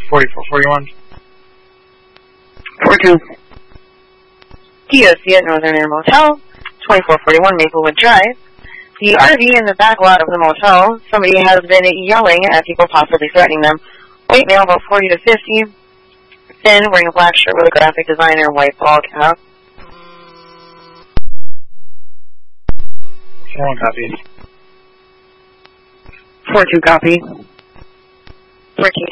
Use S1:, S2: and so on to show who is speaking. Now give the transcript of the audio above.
S1: 4441.
S2: 42. DOC at Northern Air Motel, 2441 Maplewood Drive. The RV in the back lot of the motel, somebody has been yelling at people, possibly threatening them. Weight male about 40 to 50. Thin, wearing a black shirt with a graphic designer and white ball cap.
S1: 41 copy.
S2: 42 copy. 14